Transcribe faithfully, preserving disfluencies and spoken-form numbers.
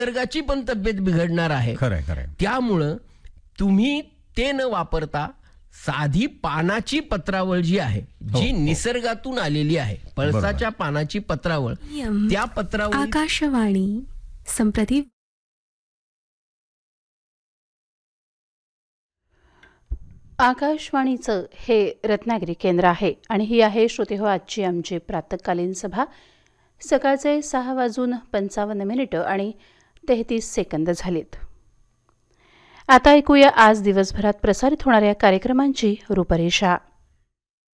निसर्गाची पण तब्येत बिघडणार आहे. खरंय खरंय. त्यामुळं तुम्ही ते न वापरता साधी पानाची पत्रावळ जी आहे, जी निसर्गातून आलेली आहे, पळसाच्या पानाची पत्रावळ, त्या पत्रावळ. आकाशवाणी संप्रती आकाशवाणीचं हे रत्नागिरी केंद्र आहे आणि ही आहे श्रोते हो आजची आमची प्रातःकालीन सभा. सकाळचे सहा वाजून पंचावन्न मिनिटं आणि तेहतीस सेकंद झालेत. आता ऐकूया आज दिवसभरात प्रसारित होणाऱ्या कार्यक्रमांची रूपरेषा.